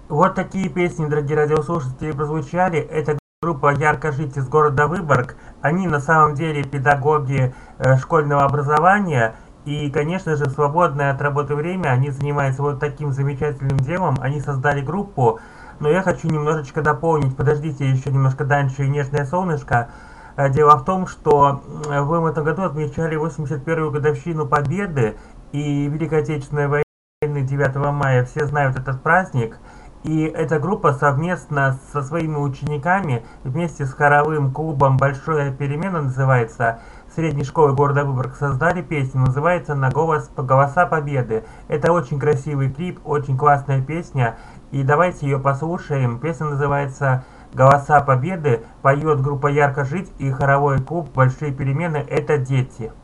Вот такие песни, дорогие радиослушатели, прозвучали. Это группа «Ярко жить» из города Выборг. Они на самом деле педагоги школьного образования. И, конечно же, в свободное от работы время они занимаются вот таким замечательным делом. Они создали группу. Но я хочу немножечко дополнить. Подождите еще немножко дальше и «Нежное солнышко». Дело в том, что вы в этом году отмечали 81-ю годовщину Победы и Великой Отечественной войны 9 мая. Все знают этот праздник. И эта группа совместно со своими учениками вместе с хоровым клубом «Большая перемена» называется, средней школы города Выборг, создали песню, называется «На голос «Голоса Победы». Это очень красивый клип, очень классная песня, и давайте ее послушаем. Песня называется «Голоса Победы», поет группа «Ярко жить» и хоровой клуб «Большие перемены» — это дети.